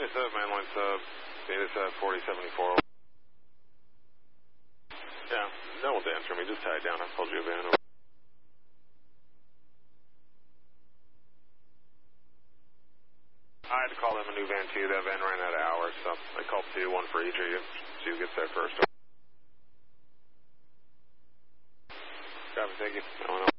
sub, mainline sub. Data sub 4074. Yeah, no one's answering me. Just tie it down. I told you a van. I had to call them a new van too. That van ran out of hours, so I called two, one for each of you. See who gets there first. Copy, thank you.